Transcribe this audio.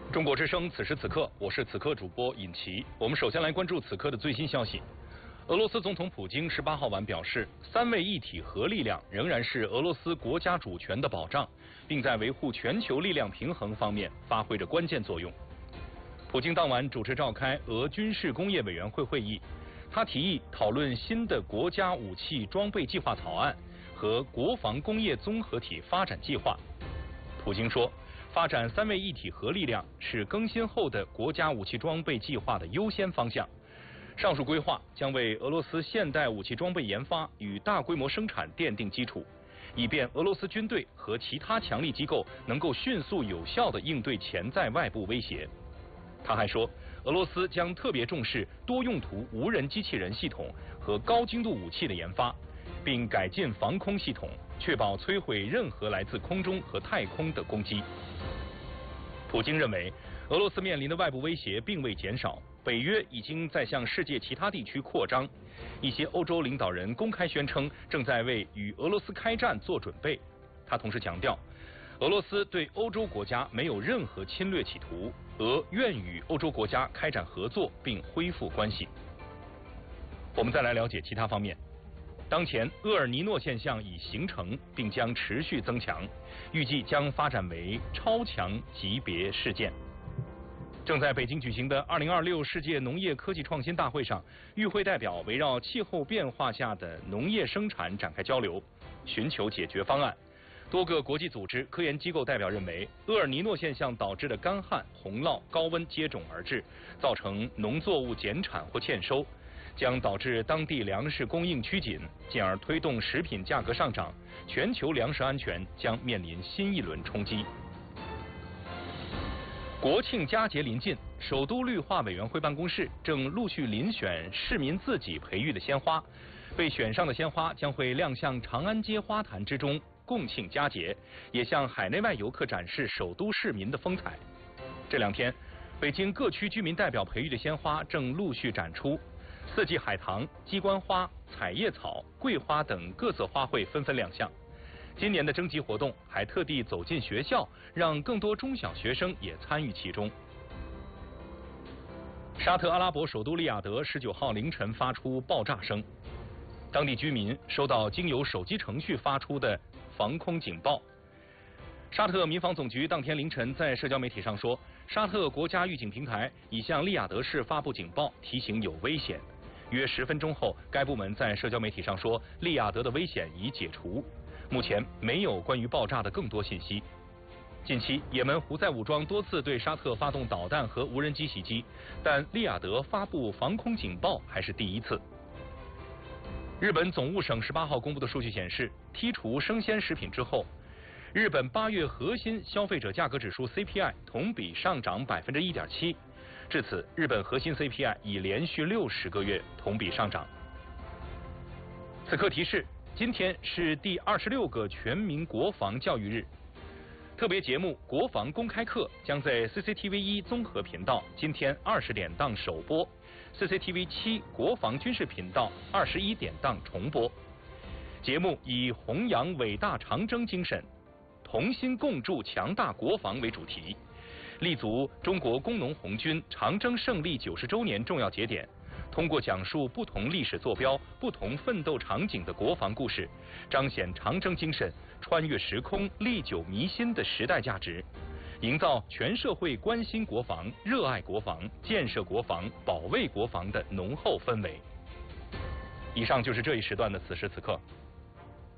中国之声，此时此刻，我是此刻主播尹奇。我们首先来关注此刻的最新消息。俄罗斯总统普京18号晚表示，三位一体核力量仍然是俄罗斯国家主权的保障，并在维护全球力量平衡方面发挥着关键作用。普京当晚主持召开俄军事工业委员会会议，他提议讨论新的国家武器装备计划草案和国防工业综合体发展计划。普京说，发展三位一体核力量是更新后的国家武器装备计划的优先方向。上述规划将为俄罗斯现代武器装备研发与大规模生产奠定基础，以便俄罗斯军队和其他强力机构能够迅速有效地应对潜在外部威胁。他还说，俄罗斯将特别重视多用途无人机器人系统和高精度武器的研发，并改进防空系统，确保摧毁任何来自空中和太空的攻击。普京认为，俄罗斯面临的外部威胁并未减少，北约已经在向世界其他地区扩张。一些欧洲领导人公开宣称正在为与俄罗斯开战做准备。他同时强调，俄罗斯对欧洲国家没有任何侵略企图，俄愿与欧洲国家开展合作并恢复关系。我们再来了解其他方面。当前，厄尔尼诺现象已形成并将持续增强，预计将发展为超强级别事件。正在北京举行的2026世界农业科技创新大会上，与会代表围绕气候变化下的农业生产展开交流，寻求解决方案。多个国际组织、科研机构代表认为，厄尔尼诺现象导致的干旱、洪涝、高温接踵而至，造成农作物减产或欠收，将导致当地粮食供应趋紧，进而推动食品价格上涨，全球粮食安全将面临新一轮冲击。国庆佳节临近，首都绿化委员会办公室正陆续遴选市民自己培育的鲜花，被选上的鲜花将会亮相长安街花坛之中，共庆佳节，也向海内外游客展示首都市民的风采。这两天，北京各区居民代表培育的鲜花正陆续展出，四季海棠、鸡冠花、彩叶草、桂花等各色花卉纷纷亮相。今年的征集活动还特地走进学校，让更多中小学生也参与其中。沙特阿拉伯首都利雅得19号凌晨发出爆炸声，当地居民收到经由手机程序发出的防空警报。沙特民防总局当天凌晨在社交媒体上说，沙特国家预警平台已向利雅得市发布警报，提醒有危险。约10分钟后，该部门在社交媒体上说，利雅得的危险已解除。目前没有关于爆炸的更多信息。近期，也门胡塞武装多次对沙特发动导弹和无人机袭击，但利雅得发布防空警报还是第一次。日本总务省18号公布的数据显示，剔除生鲜食品之后，日本8月核心消费者价格指数 CPI 同比上涨1.7%，至此，日本核心 CPI 已连续60个月同比上涨。此刻提示，今天是第26个全民国防教育日，特别节目《国防公开课》将在 CCTV1 综合频道今天20点档首播，CCTV7 国防军事频道21点档重播。节目以弘扬伟大长征精神，同心共筑强大国防为主题，立足中国工农红军长征胜利90周年重要节点，通过讲述不同历史坐标、不同奋斗场景的国防故事，彰显长征精神穿越时空、历久弥新的时代价值，营造全社会关心国防、热爱国防、建设国防、保卫国防的浓厚氛围。以上就是这一时段的此时此刻。